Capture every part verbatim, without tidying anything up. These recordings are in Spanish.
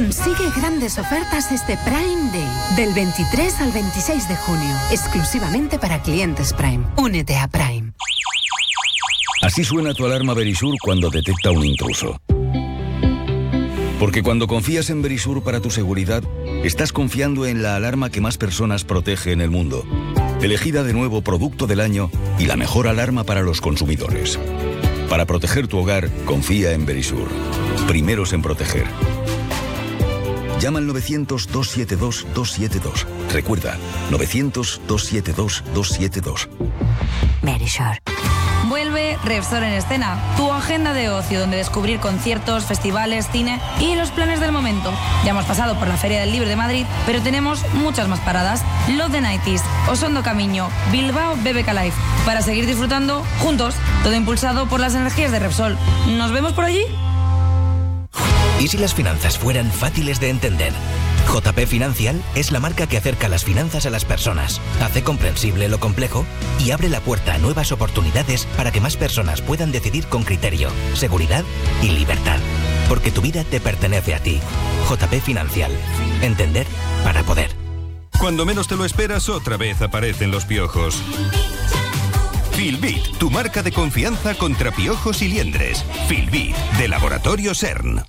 Consigue grandes ofertas este Prime Day, del veintitrés al veintiséis de junio, exclusivamente para clientes Prime. Únete a Prime. Así suena tu alarma Verisur cuando detecta un intruso. Porque cuando confías en Verisur para tu seguridad, estás confiando en la alarma que más personas protege en el mundo. Elegida de nuevo Producto del Año y la mejor alarma para los consumidores. Para proteger tu hogar, confía en Verisur. Primeros en proteger. Llama al novecientos, dos siete dos, dos siete dos. Recuerda, novecientos, dos siete dos, dos siete dos. Verisur. Vuelve Repsol en escena, tu agenda de ocio donde descubrir conciertos, festivales, cine y los planes del momento. Ya hemos pasado por la Feria del Libro de Madrid, pero tenemos muchas más paradas. Love the nineties, Osondo Camiño, Bilbao B B K Live, para seguir disfrutando juntos, todo impulsado por las energías de Repsol. ¿Nos vemos por allí? ¿Y si las finanzas fueran fáciles de entender? J P Financial es la marca que acerca las finanzas a las personas, hace comprensible lo complejo y abre la puerta a nuevas oportunidades para que más personas puedan decidir con criterio, seguridad y libertad. Porque tu vida te pertenece a ti. J P Financial. Entender para poder. Cuando menos te lo esperas, otra vez aparecen los piojos. Filbit, tu marca de confianza contra piojos y liendres. Filbit, de Laboratorio CERN.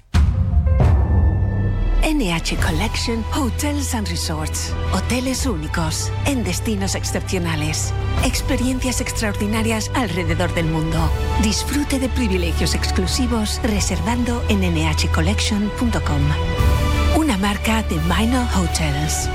N H Collection Hotels and Resorts. Hoteles únicos, en destinos excepcionales. Experiencias extraordinarias alrededor del mundo. Disfrute de privilegios exclusivos reservando en ene hache collection punto com. Una marca de Minor Hotels.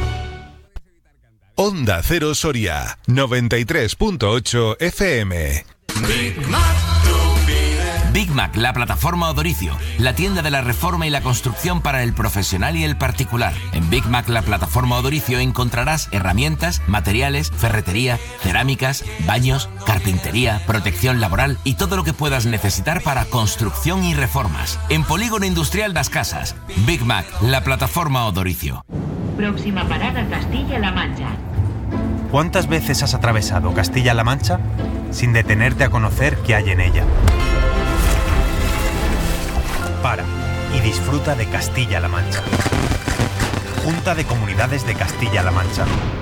Onda Cero Soria, noventa y tres punto ocho F M. Big Mac. Big Mac, la plataforma Odoricio, la tienda de la reforma y la construcción para el profesional y el particular. En Big Mac, la plataforma Odoricio, encontrarás herramientas, materiales, ferretería, cerámicas, baños, carpintería, protección laboral y todo lo que puedas necesitar para construcción y reformas. En Polígono Industrial Las Casas, Big Mac, la plataforma Odoricio. Próxima parada, Castilla-La Mancha. ¿Cuántas veces has atravesado Castilla-La Mancha sin detenerte a conocer qué hay en ella? Para y disfruta de Castilla-La Mancha. Junta de Comunidades de Castilla-La Mancha.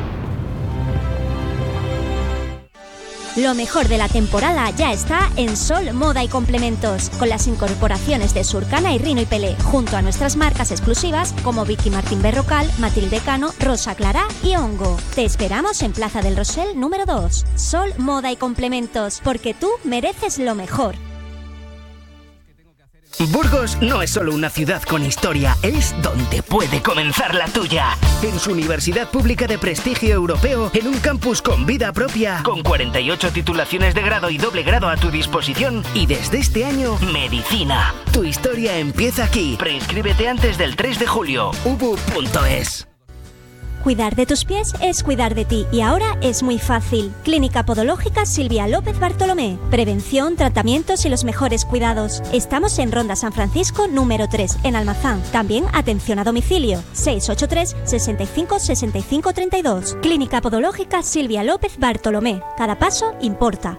Lo mejor de la temporada ya está en Sol Moda y Complementos, con las incorporaciones de Surcana y Rino y Pelé, junto a nuestras marcas exclusivas como Vicky Martín Berrocal, Matilde Cano, Rosa Clara y Hongo. Te esperamos en Plaza del Rosell número dos. Sol Moda y Complementos, porque tú mereces lo mejor. Burgos no es solo una ciudad con historia, es donde puede comenzar la tuya. En su universidad pública de prestigio europeo, en un campus con vida propia, con cuarenta y ocho titulaciones de grado y doble grado a tu disposición, y desde este año, medicina. Tu historia empieza aquí. Preinscríbete antes del tres de julio. u b u punto es. Cuidar de tus pies es cuidar de ti y ahora es muy fácil. Clínica Podológica Silvia López Bartolomé. Prevención, tratamientos y los mejores cuidados. Estamos en Ronda San Francisco número tres, en Almazán. También atención a domicilio. seis ocho tres, seis cinco, seis cinco tres dos. Clínica Podológica Silvia López Bartolomé. Cada paso importa.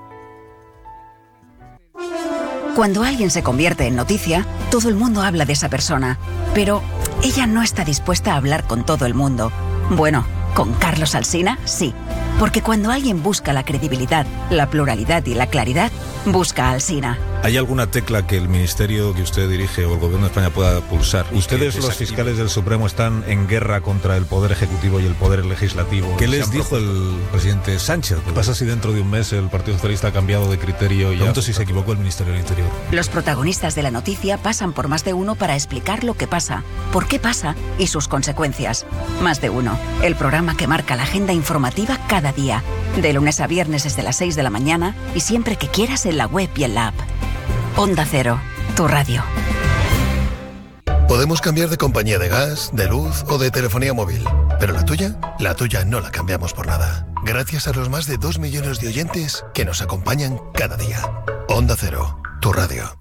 Cuando alguien se convierte en noticia, todo el mundo habla de esa persona. Pero ella no está dispuesta a hablar con todo el mundo. Bueno, con Carlos Alsina, sí. Porque cuando alguien busca la credibilidad, la pluralidad y la claridad, busca a Alsina. ¿Hay alguna tecla que el ministerio que usted dirige o el gobierno de España pueda pulsar? Ustedes, los fiscales del Supremo, están en guerra contra el Poder Ejecutivo y el Poder Legislativo. ¿Qué les dijo el presidente Sánchez? ¿Qué pasa si dentro de un mes el Partido Socialista ha cambiado de criterio y pregunto si se equivocó el Ministerio del Interior? Los protagonistas de la noticia pasan por Más de Uno para explicar lo que pasa, por qué pasa y sus consecuencias. Más de Uno, el programa que marca la agenda informativa cada día. De lunes a viernes desde las seis de la mañana y siempre que quieras en la web y en la app. Onda Cero, tu radio. Podemos cambiar de compañía de gas, de luz o de telefonía móvil, pero la tuya, la tuya no la cambiamos por nada. Gracias a los más de dos millones de oyentes que nos acompañan cada día. Onda Cero, tu radio.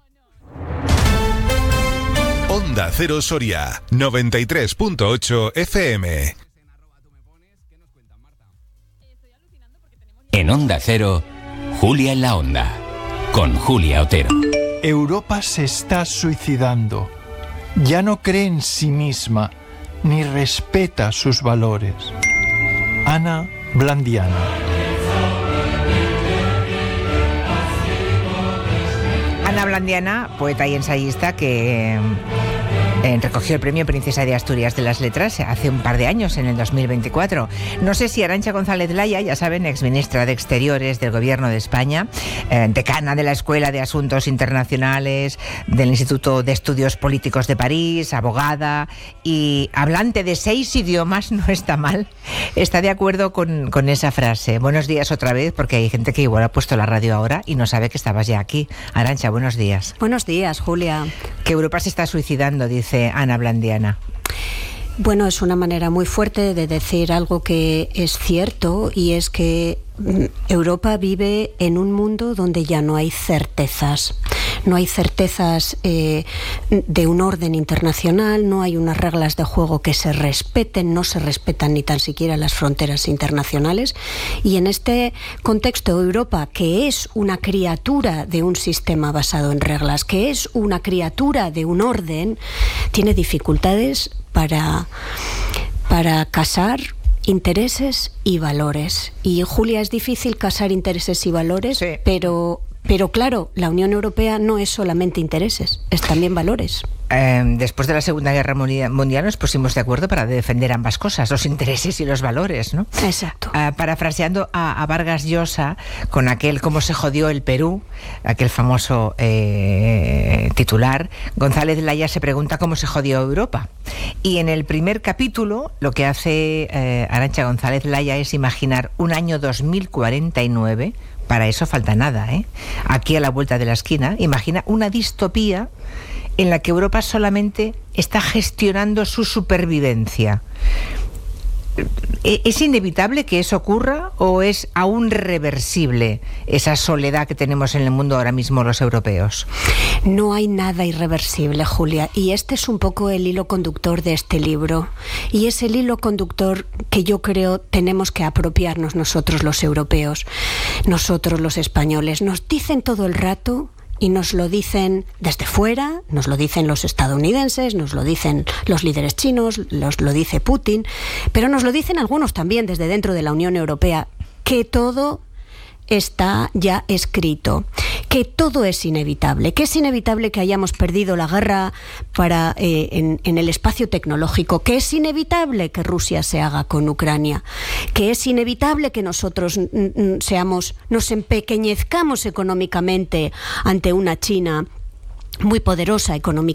Onda Cero Soria, noventa y tres punto ocho F M. En Onda Cero, Julia en la Onda, con Julia Otero. Europa se está suicidando. ya no cree en sí misma ni respeta sus valores. Ana Blandiana. Ana Blandiana, poeta y ensayista que eh, recogió el premio Princesa de Asturias de las Letras hace un par de años, en el dos mil veinticuatro. No sé si Arantxa González Laya, ya saben, exministra de Exteriores del Gobierno de España, eh, decana de la Escuela de Asuntos Internacionales del Instituto de Estudios Políticos de París, abogada y hablante de seis idiomas, no está mal, está de acuerdo con, con esa frase. Buenos días otra vez, porque hay gente que igual ha puesto la radio ahora y no sabe que estabas ya aquí. Arantxa, buenos días. Buenos días, Julia. Que Europa se está suicidando, dice Ana Blandiana. Bueno, es una manera muy fuerte de decir algo que es cierto, y es que Europa vive en un mundo donde ya no hay certezas. No hay certezas eh, de un orden internacional, no hay unas reglas de juego que se respeten, no se respetan ni tan siquiera las fronteras internacionales. Y en este contexto, Europa, que es una criatura de un sistema basado en reglas, que es una criatura de un orden, tiene dificultades para, para casar intereses y valores. Y, Julia, es difícil casar intereses y valores, sí. pero... Pero claro, la Unión Europea no es solamente intereses, es también valores. Eh, después de la Segunda Guerra Mundial nos pusimos de acuerdo para defender ambas cosas, los intereses y los valores, ¿no? Exacto. Uh, parafraseando a, a Vargas Llosa con aquel "Cómo se jodió el Perú", aquel famoso eh, titular, González Laya se pregunta cómo se jodió Europa. Y en el primer capítulo lo que hace eh, Arantxa González Laya es imaginar un año dos mil cuarenta y nueve. Para eso falta nada, ¿eh? Aquí a la vuelta de la esquina, imagina una distopía en la que Europa solamente está gestionando su supervivencia. ¿Es inevitable que eso ocurra o es aún reversible esa soledad que tenemos en el mundo ahora mismo los europeos? No hay nada irreversible, Julia, y este es un poco el hilo conductor de este libro, y es el hilo conductor que yo creo tenemos que apropiarnos nosotros los europeos, nosotros los españoles. Nos dicen todo el rato, y nos lo dicen desde fuera, nos lo dicen los estadounidenses, nos lo dicen los líderes chinos, nos lo dice Putin, pero nos lo dicen algunos también desde dentro de la Unión Europea, que todo está ya escrito, que todo es inevitable, que es inevitable que hayamos perdido la guerra para, eh, en, en el espacio tecnológico, que es inevitable que Rusia se haga con Ucrania, que es inevitable que nosotros n- seamos, nos empequeñezcamos económicamente ante una China muy poderosa económicamente